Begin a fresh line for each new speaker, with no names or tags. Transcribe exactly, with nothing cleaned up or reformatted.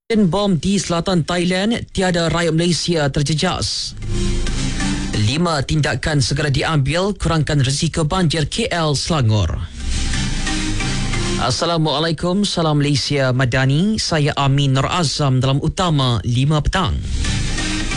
Bom di selatan Thailand, tiada rakyat Malaysia terjejas. Lima tindakan segera diambil kurangkan risiko banjir K L Selangor. Assalamualaikum, salam Malaysia Madani. Saya Amin Nur Azam dalam Utama lima petang.